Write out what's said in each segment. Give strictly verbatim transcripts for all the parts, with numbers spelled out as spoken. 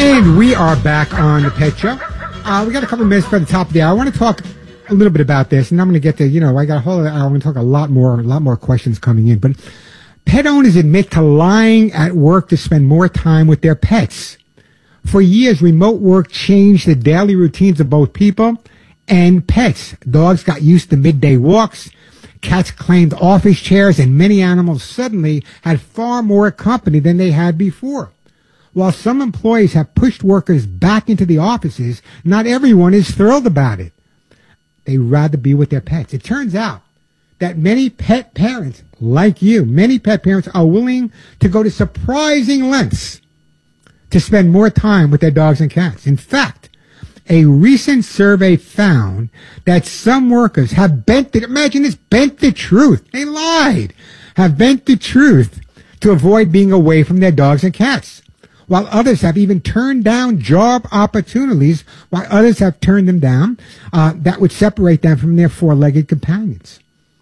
And we are back on the Pet Show. Uh, we got a couple of minutes for the top of the hour. I want to talk a little bit about this, and I'm going to get to, you know, I got a whole hour. I'm going to talk a lot more, a lot more questions coming in. But pet owners admit to lying at work to spend more time with their pets. For years, remote work changed the daily routines of both people and pets. Dogs got used to midday walks. Cats claimed office chairs, and many animals suddenly had far more company than they had before. While some employees have pushed workers back into the offices, not everyone is thrilled about it. They'd rather be with their pets. It turns out that many pet parents, like you, many pet parents are willing to go to surprising lengths to spend more time with their dogs and cats. In fact, a recent survey found that some workers have bent the, imagine this, bent the truth. They lied, have bent the truth to avoid being away from their dogs and cats. While others have even turned down job opportunities, while others have turned them down, uh, that would separate them from their four-legged companions.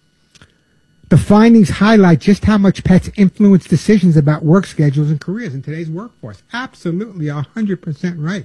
The findings highlight just how much pets influence decisions about work schedules and careers in today's workforce. Absolutely, one hundred percent right.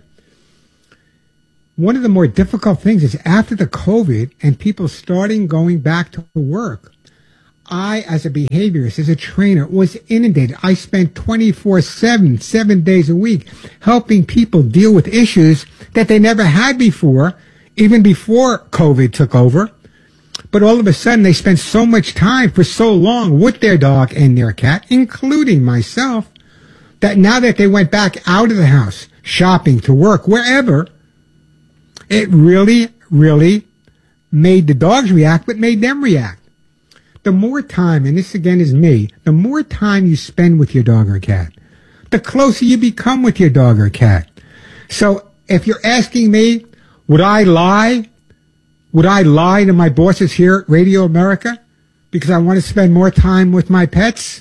One of the more difficult things is after the COVID and people starting going back to work, I, as a behaviorist, as a trainer, was inundated. I spent twenty-four seven, seven days a week, helping people deal with issues that they never had before, even before COVID took over. But all of a sudden, they spent so much time for so long with their dog and their cat, including myself, that now that they went back out of the house, shopping, to work, wherever, it really, really made the dogs react, but made them react. The more time, and this again is me, the more time you spend with your dog or cat, the closer you become with your dog or cat. So if you're asking me, would I lie? Would I lie to my bosses here at Radio America because I want to spend more time with my pets?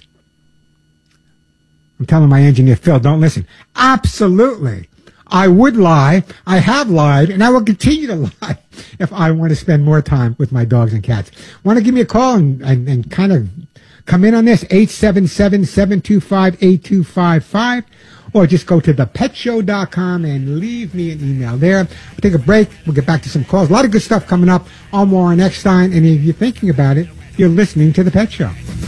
I'm telling my engineer, Phil, don't listen. Absolutely. I would lie. I have lied, and I will continue to lie if I want to spend more time with my dogs and cats. Want to give me a call and, and, and kind of come in on this? eight seven seven, seven two five, eight two five five. Or just go to the pet show dot com and leave me an email there. We'll take a break. We'll get back to some calls. A lot of good stuff coming up on Warren Eckstein. And if you're thinking about it, you're listening to The Pet Show.